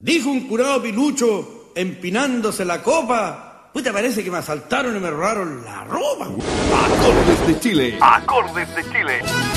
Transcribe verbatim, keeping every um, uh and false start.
Dijo un curado pilucho, empinándose la copa. Puta, parece que me asaltaron y me robaron la ropa. Acordes de Chile. Acordes de Chile.